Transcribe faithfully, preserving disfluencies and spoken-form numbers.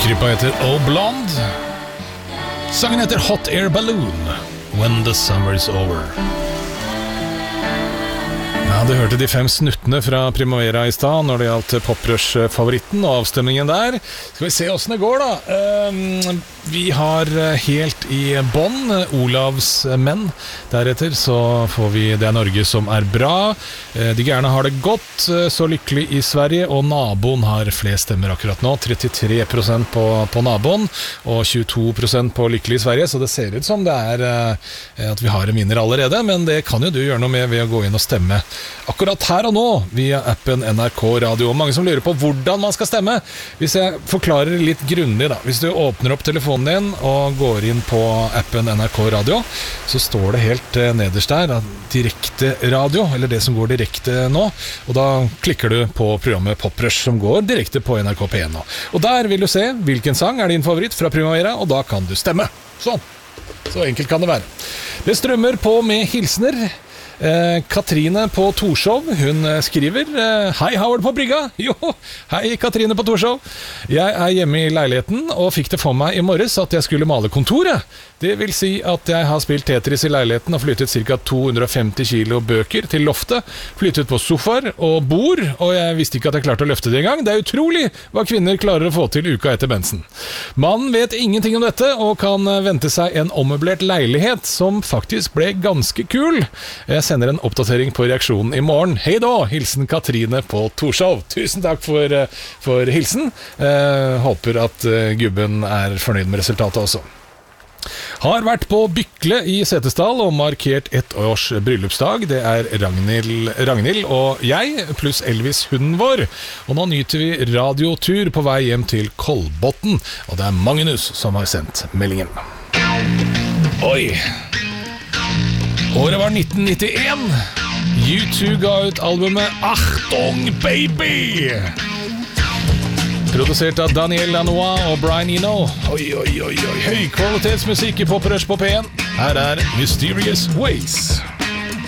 Gruppa heter Oh Blonde. Sangen heter Hot Air Balloon, When the Summer's Over. Ja, du hørte de fem snuttene fra Primavera i stad når det gjaldt Poprush-favoritten og avstemningen der. Skal vi se hvordan det går da. Um, vi har helt i bånn Olavs menn. Deretter så får vi Det er Norge som er bra. De gærne har det godt, så lykkelig i Sverige, og naboen har flest stemmer akkurat nå. trettitre prosent på, på naboen og tjueto prosent på lykkelig i Sverige, så det ser ut som det er at vi har en vinner allerede, men det kan jo du gjøre noe med ved å gå inn og stemme akkurat her og nå via appen N R K Radio. Og mange som lurer på hvordan man skal stemme. Hvis jeg forklarer litt grundig da. Hvis du åpner opp telefonen din og går inn på appen N R K Radio, så står det helt nederst der direkte radio, eller det som går direkte nå. Og da klikker du på programmet Poprush som går direkte på N R K P en nå. Og der vil du se hvilken sang er din favoritt fra Primavera, og da kan du stemme. Sånn. Så enkelt kan det være. Det strømmer på med hilsner. Eh, Katrine på Torshov, hun skriver eh, Hei, Howard på brygga. Jo, hei Katrine på Torshov. Jeg er hjemme i leiligheten og fikk det for meg i morges at jeg skulle male kontoret. Det vil si at jeg har spilt Tetris i leiligheten og flyttet ca. to hundre og femti kilo bøker til loftet, flyttet på sofaer og bord, og jeg visste ikke at jeg klarte å løfte det en gang. Det er utrolig hva kvinner klarer å få til uka etter mensen. Mannen vet ingenting om dette og kan vente seg en ommøblert leilighet som faktisk ble ganske kul. Jeg sender en oppdatering på reaksjonen i morgen. Hei da, hilsen Katrine på Torshov. Tusen takk for, for hilsen. Eh, håper at gubben er fornøyd med resultatet også. Har vært på Bykle i Setesdal og markert ett års bryllupsdag. Det er Ragnhild, Ragnhild og jeg, pluss Elvis hunden vår. Og nå nyter vi radiotur på vei hjem til Kolbotn. Og det er Magnus som har sendt meldingen. Oi! Året var nitten nittien. U to ga ut albumet Achtung Baby! Produsert av Daniel Lanois og Brian Eno. Oi, oi, oi, oi. Høy kvalitetsmusikk i Poprush på P en. Her er Mysterious Ways.